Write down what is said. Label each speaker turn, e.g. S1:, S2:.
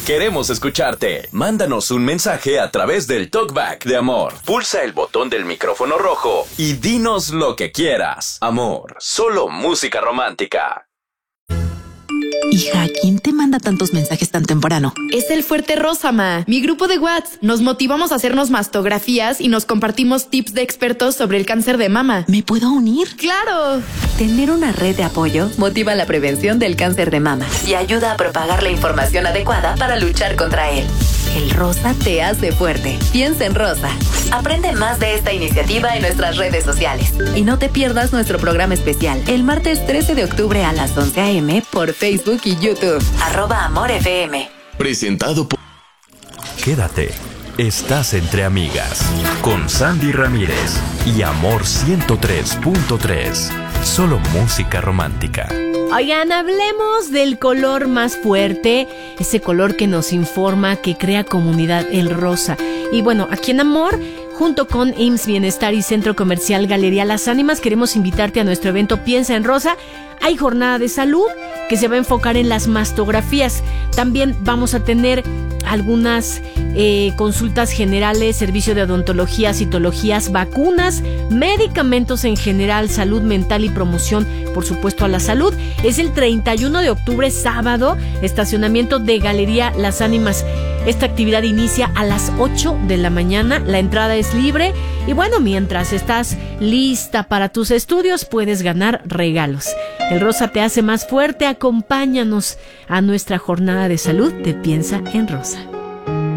S1: Queremos escucharte. Mándanos un mensaje a través del TalkBack de Amor. Pulsa el botón del micrófono rojo y dinos lo que quieras. Amor, solo música romántica.
S2: Hija, ¿quién te manda tantos mensajes tan temprano?
S3: Es el Fuerte Rosa, ma. Mi grupo de WhatsApp. Nos motivamos a hacernos mastografías y nos compartimos tips de expertos sobre el cáncer de mama.
S2: ¿Me puedo unir?
S3: ¡Claro!
S4: Tener una red de apoyo motiva la prevención del cáncer de mama y ayuda a propagar la información adecuada para luchar contra él. El rosa te hace fuerte. Piensa en rosa. Aprende más de esta iniciativa en nuestras redes sociales. Y no te pierdas nuestro programa especial el martes 13 de octubre a las 11 a.m. por Facebook y YouTube. @AmorFM.
S5: Presentado por... Quédate. Estás entre amigas. Con Sandy Ramírez y Amor 103.3. Solo música romántica.
S6: Oigan, hablemos del color más fuerte, ese color que nos informa, que crea comunidad, el rosa. Y bueno, aquí en Amor, junto con IMSS Bienestar y Centro Comercial Galería Las Ánimas, queremos invitarte a nuestro evento Piensa en Rosa. Hay jornada de salud que se va a enfocar en las mastografías. También vamos a tener algunas consultas generales, servicio de odontología, citologías, vacunas, medicamentos en general, salud mental y promoción, por supuesto, a la salud. Es el 31 de octubre, sábado, estacionamiento de Galería Las Ánimas. Esta actividad inicia a las 8 de la mañana, la entrada es libre y bueno, mientras estás lista para tus estudios, puedes ganar regalos. El rosa te hace más fuerte, acompáñanos a nuestra jornada de salud de Piensa en Rosa.